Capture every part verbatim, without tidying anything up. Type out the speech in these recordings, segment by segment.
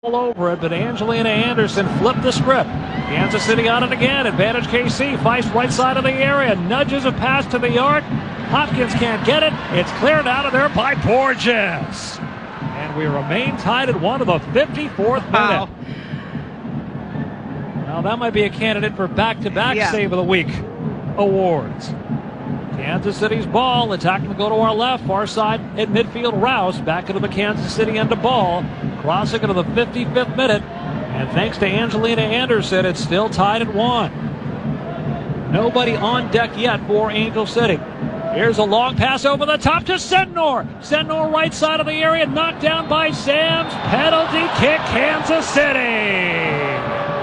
all over it, but Angelina Anderson flipped the script. Kansas City on it again. Advantage K C. Fights right side of the area. Nudges a pass to the arc. Hopkins can't get it. It's cleared out of there by Borges. And we remain tied at one of the fifty-fourth minute. Wow. Now that might be a candidate for back-to-back yeah. Save of the Week awards. Kansas City's ball, attacking to go to our left, far side at midfield. Rouse back into the Kansas City end of ball, crossing into the fifty-fifth minute. And thanks to Angelina Anderson, it's still tied at one. Nobody on deck yet for Angel City. Here's a long pass over the top to Sentnor. Sentnor right side of the area, knocked down by Sams. Penalty kick, Kansas City.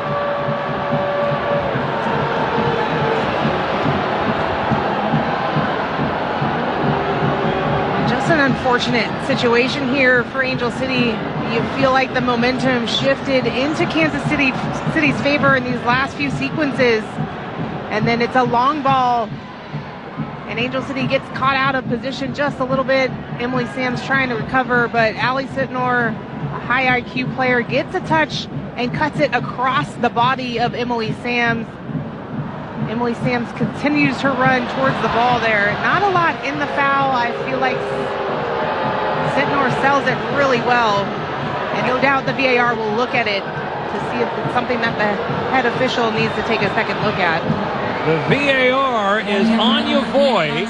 An unfortunate situation here for Angel City. You feel like the momentum shifted into Kansas City City's favor in these last few sequences, and then it's a long ball and Angel City gets caught out of position just a little bit. Emily Sams trying to recover, but Allie Sentnor, a high I Q player, gets a touch and cuts it across the body of Emily Sams. Emily Sams continues her run towards the ball there. Not a lot in the foul. I feel like Sentnor sells it really well. And no doubt the V A R will look at it to see if it's something that the head official needs to take a second look at. The V A R is Anya Voigt.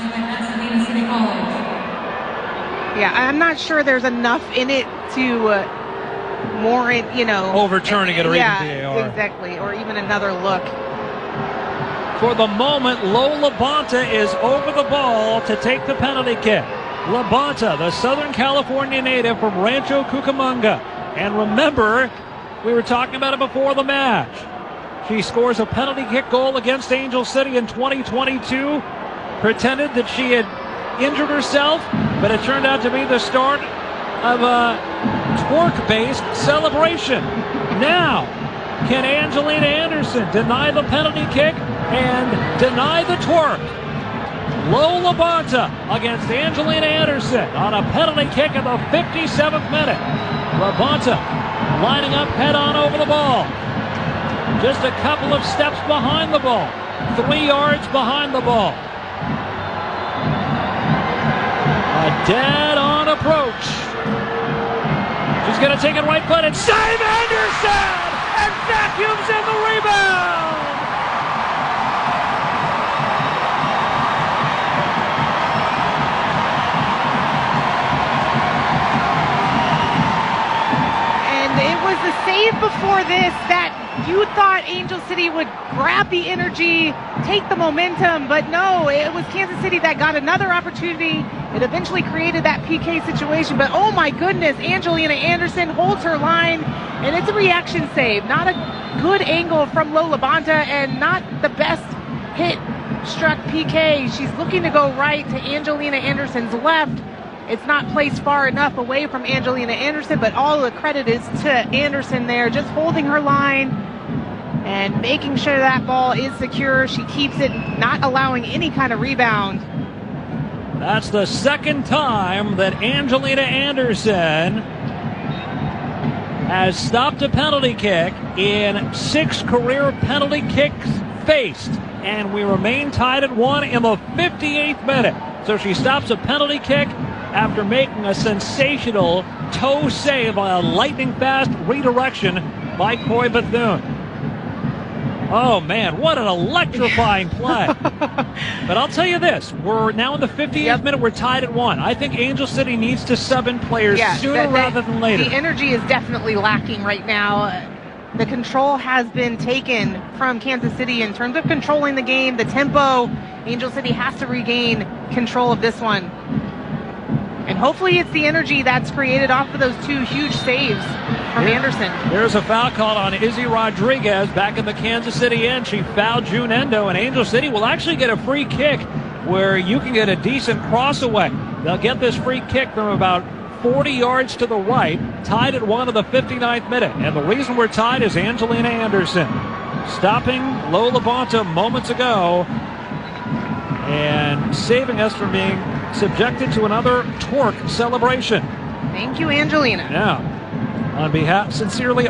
Yeah, I'm not sure there's enough in it to uh, warrant, you know... overturning it or yeah, even V A R. Exactly, or even another look. For the moment, Lo LaBonta is over the ball to take the penalty kick. LaBonta, the Southern California native from Rancho Cucamonga. And remember, we were talking about it before the match. She scores a penalty kick goal against Angel City in twenty twenty-two. Pretended that she had injured herself, but it turned out to be the start of a twerk-based celebration. Now, can Angelina Anderson deny the penalty kick and deny the twerk? Lo LaBonta against Angelina Anderson on a penalty kick in the fifty-seventh minute. LaBonta lining up head-on over the ball. Just a couple of steps behind the ball. Three yards behind the ball. A dead-on approach. She's going to take it right foot and save Anderson! And vacuums in the rebound! The save before this that you thought Angel City would grab the energy, take the momentum, but no, it was Kansas City that got another opportunity. It eventually created that P K situation, but oh my goodness, Angelina Anderson holds her line, and it's a reaction save. Not a good angle from Lo LaBonta, and not the best hit struck P K. She's looking to go right to Angelina Anderson's left. It's not placed far enough away from Angelina Anderson, but all the credit is to Anderson there, just holding her line and making sure that ball is secure. She keeps it, not allowing any kind of rebound. That's the second time that Angelina Anderson has stopped a penalty kick in six career penalty kicks faced. And we remain tied at one in the fifty-eighth minute. So she stops a penalty kick after making a sensational toe save on a lightning-fast redirection by Coy Bethune. Oh, man, what an electrifying play. But I'll tell you this, we're now in the fifty-eighth yep. minute, we're tied at one. I think Angel City needs to sub in players yeah, sooner the, the, rather than later. The energy is definitely lacking right now. The control has been taken from Kansas City in terms of controlling the game, the tempo. Angel City has to regain control of this one. And hopefully it's the energy that's created off of those two huge saves from Here, Anderson. There's a foul called on Izzy Rodriguez back in the Kansas City end. She fouled June Endo, and Angel City will actually get a free kick where you can get a decent cross away. They'll get this free kick from about forty yards to the right, tied at one of the fifty-ninth minute. And the reason we're tied is Angelina Anderson stopping Lo LaBonta moments ago and saving us from being subjected to another twerk celebration. Thank you, Angelina. Yeah. On behalf, sincerely,